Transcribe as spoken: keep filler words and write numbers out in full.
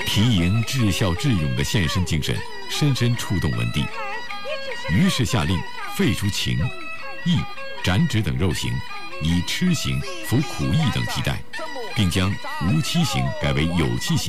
皮营至孝至勇的献身精神深深触动文帝，于是下令废除刑、役、斩指等肉刑，以笞刑、服苦役等替代，并将无期刑改为有期刑。